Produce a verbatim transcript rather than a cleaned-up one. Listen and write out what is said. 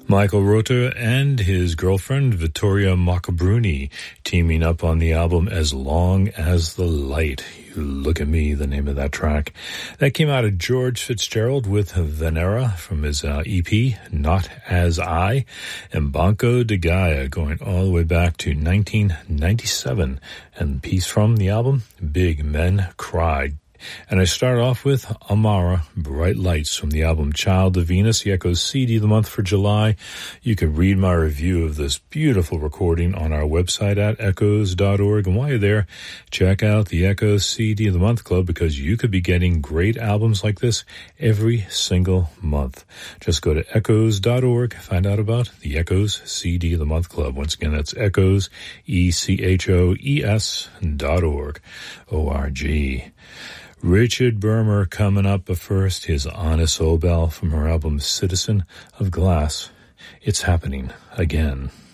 Michael Rota and his girlfriend Vittoria Maccabruni teaming up on the album As Long as the Light. You Look at Me, the name of that track. That came out of George Fitzgerald with Venera from his uh, E P, Not As I, and Banco de Gaia going all the way back to nineteen ninety-seven. And the piece from the album, Big Men Cry. And I start off with Amara, Bright Lights, from the album Child of Venus, the Echoes C D of the month for July. You can read my review of this beautiful recording on our website at echoes dot org. And while you're there, check out the Echoes C D of the Month Club, because you could be getting great albums like this every single month. Just go to echoes dot org, find out about the Echoes C D of the Month Club. Once again, that's Echoes, E C H O E S dot org, O R G. Richard Bermer coming up, but first, his Honest Obel from her album Citizen of Glass. It's happening again.